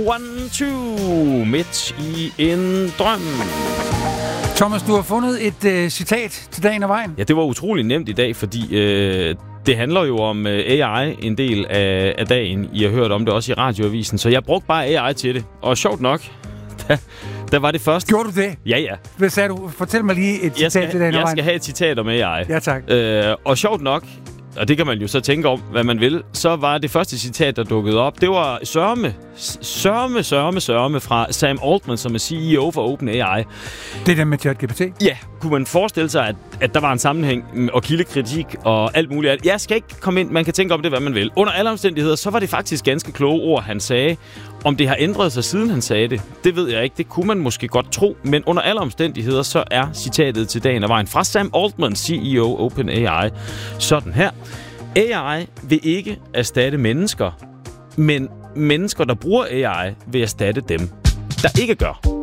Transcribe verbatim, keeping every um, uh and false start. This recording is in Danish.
one two midt i en drøm. Thomas, du har fundet et øh, citat til dagen og vejen. Ja, det var utrolig nemt i dag, fordi øh, det handler jo om øh, A I en del af, af dagen. I har hørt om det også i radioavisen, så jeg brugte bare A I til det. Og sjovt nok, der, der var det første. Gjorde du det? Ja, ja. Hvad sagde du? Fortæl mig lige et citat skal, til dagen og Jeg vejen. skal have et citat om A I. Ja, tak. Øh, og sjovt nok, og det kan man jo så tænke om, hvad man vil, så var det første citat, der dukkede op, det var sørme, sørme, sørme, sørme fra Sam Altman, som er C E O for OpenAI. Det er den med ChatGPT? Ja, kunne man forestille sig, at, at der var en sammenhæng og kildekritik og alt muligt. Jeg skal ikke komme ind, man kan tænke om det, hvad man vil. Under alle omstændigheder, så var det faktisk ganske kloge ord, han sagde. Om det har ændret sig, siden han sagde det, det ved jeg ikke. Det kunne man måske godt tro, men under alle omstændigheder, så er citatet til dagen og vejen fra Sam Altman, C E O OpenAI, sådan her. A I vil ikke erstatte mennesker, men mennesker, der bruger A I, vil erstatte dem, der ikke gør.